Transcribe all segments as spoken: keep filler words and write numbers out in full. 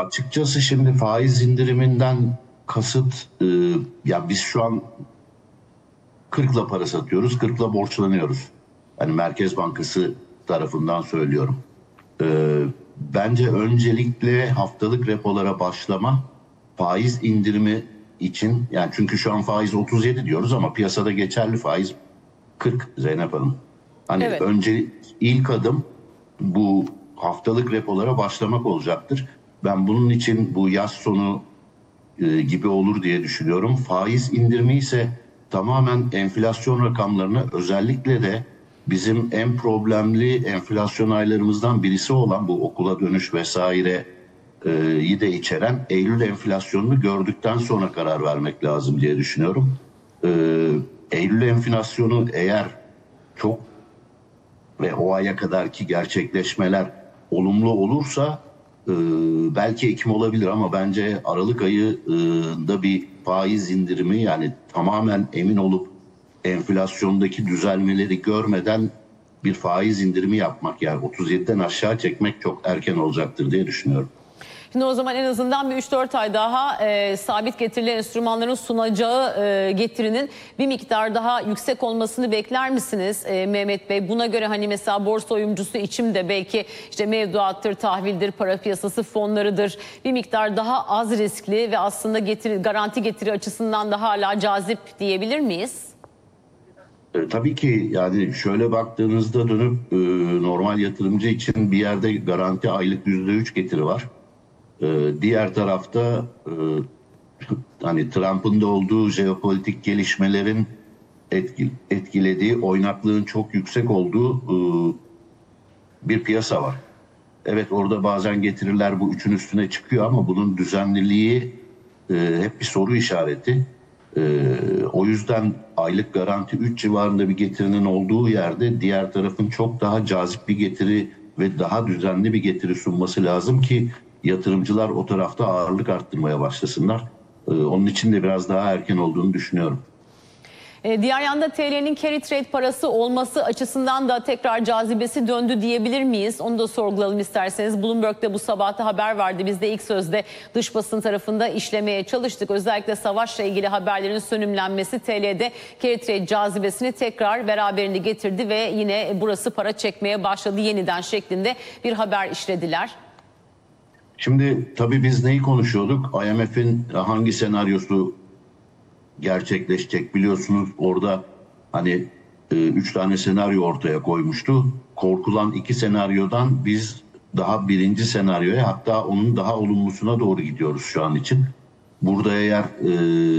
açıkçası şimdi faiz indiriminden kasıt e, ya biz şu an kırkla para satıyoruz, kırkla borçlanıyoruz. Yani Merkez Bankası tarafından söylüyorum. E, bence öncelikle haftalık repolara başlama faiz indirimi için, yani çünkü şu an faiz otuz yedi diyoruz ama piyasada geçerli faiz kırk Zeynep Hanım. Hani evet. Önce ilk adım bu haftalık repolara başlamak olacaktır. Ben bunun için bu yaz sonu e, gibi olur diye düşünüyorum. Faiz indirimi ise tamamen enflasyon rakamlarını, özellikle de bizim en problemli enflasyon aylarımızdan birisi olan bu okula dönüş vesaire iyi de içeren Eylül enflasyonunu gördükten sonra karar vermek lazım diye düşünüyorum. Ee, Eylül enflasyonu eğer çok ve o aya kadarki gerçekleşmeler olumlu olursa e, belki Ekim olabilir ama bence Aralık ayında bir faiz indirimi, yani tamamen emin olup enflasyondaki düzelmeleri görmeden bir faiz indirimi yapmak, yani otuz yediden aşağı çekmek çok erken olacaktır diye düşünüyorum. Şimdi o zaman en azından bir üç dört ay daha e, sabit getirili enstrümanların sunacağı e, getirinin bir miktar daha yüksek olmasını bekler misiniz e, Mehmet Bey? Buna göre hani mesela borsa oyuncusu için de belki işte mevduattır, tahvildir, para piyasası fonlarıdır, bir miktar daha az riskli ve aslında getiri, garanti getiri açısından da hala cazip diyebilir miyiz? E, tabii ki, yani şöyle baktığınızda dönüp e, normal yatırımcı için bir yerde garanti aylık yüzde üç getiri var. Ee, diğer tarafta e, hani Trump'ın da olduğu jeopolitik gelişmelerin etkil, etkilediği, oynaklığın çok yüksek olduğu e, bir piyasa var. Evet, orada bazen getiriler bu üçün üstüne çıkıyor ama bunun düzenliliği e, hep bir soru işareti. E, o yüzden aylık garanti üç civarında bir getirinin olduğu yerde diğer tarafın çok daha cazip bir getiri ve daha düzenli bir getiri sunması lazım ki yatırımcılar o tarafta ağırlık arttırmaya başlasınlar. Ee, onun için de biraz daha erken olduğunu düşünüyorum. Ee, diğer yanda T L'nin carry trade parası olması açısından da tekrar cazibesi döndü diyebilir miyiz? Onu da sorgulayalım isterseniz. Bloomberg'de bu sabahta haber vardı. Biz de ilk sözde dış basın tarafında işlemeye çalıştık. Özellikle savaşla ilgili haberlerin sönümlenmesi T L'de carry trade cazibesini tekrar beraberinde getirdi ve yine burası para çekmeye başladı yeniden şeklinde bir haber işlediler. Şimdi tabii biz neyi konuşuyorduk? I M F'in hangi senaryosu gerçekleşecek, biliyorsunuz orada hani e, üç tane senaryo ortaya koymuştu. Korkulan iki senaryodan biz daha birinci senaryoya, hatta onun daha olumlusuna doğru gidiyoruz şu an için. Burada eğer e,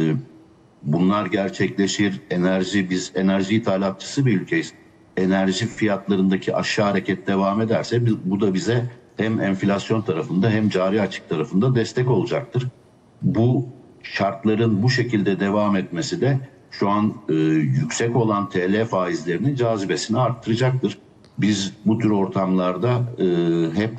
bunlar gerçekleşir, enerji, biz enerji ithalatçısı bir ülkeyiz. Enerji fiyatlarındaki aşağı hareket devam ederse biz, bu da bize hem enflasyon tarafında hem cari açık tarafında destek olacaktır. Bu şartların bu şekilde devam etmesi de şu an e, yüksek olan T L faizlerinin cazibesini arttıracaktır. Biz bu tür ortamlarda e, hep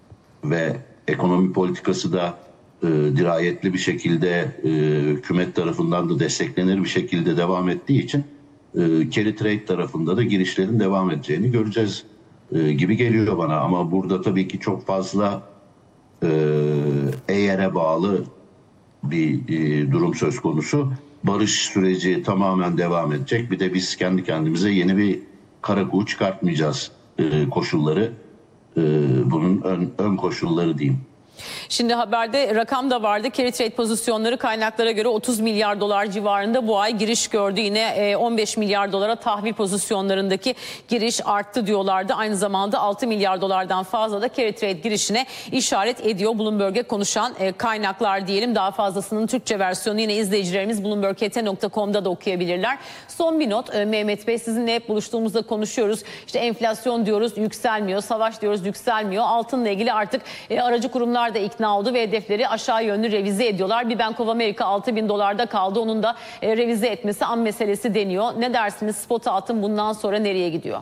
ve ekonomi politikası da e, dirayetli bir şekilde e, hükümet tarafından da desteklenir bir şekilde devam ettiği için e, carry trade tarafında da girişlerin devam edeceğini göreceğiz gibi geliyor bana. Ama burada tabii ki çok fazla e, eğere bağlı bir e, durum söz konusu. Barış süreci tamamen devam edecek. Bir de biz kendi kendimize yeni bir kara kuğu çıkartmayacağız e, koşulları. E, bunun ön, ön koşulları diyeyim. Şimdi haberde rakam da vardı. Carry trade pozisyonları kaynaklara göre otuz milyar dolar civarında bu ay giriş gördü. Yine on beş milyar dolara tahvil pozisyonlarındaki giriş arttı diyorlardı. Aynı zamanda altı milyar dolardan fazla da carry trade girişine işaret ediyor Bloomberg'e konuşan kaynaklar diyelim. Daha fazlasının Türkçe versiyonu yine izleyicilerimiz bloomberg h t nokta com'da da okuyabilirler. Son bir not Mehmet Bey, sizinle hep buluştuğumuzda konuşuyoruz. İşte enflasyon diyoruz yükselmiyor, savaş diyoruz yükselmiyor. Altınla ilgili artık aracı kurumlar da ikna oldu ve hedefleri aşağı yönlü revize ediyorlar. Bir Bank of America altı bin dolarda kaldı. Onun da e, revize etmesi an meselesi deniyor. Ne dersiniz? Spot altın bundan sonra nereye gidiyor?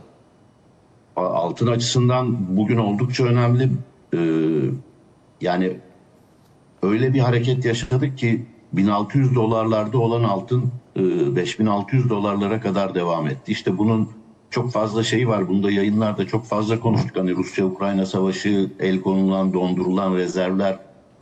Altın açısından bugün oldukça önemli. Ee, yani öyle bir hareket yaşadık ki bin altı yüz dolarlarda olan altın e, beş bin altı yüz dolarlara kadar devam etti. İşte bunun çok fazla şeyi var. Bunda yayınlarda çok fazla konuştuk. Hani Rusya-Ukrayna savaşı, el konulan, dondurulan rezervler,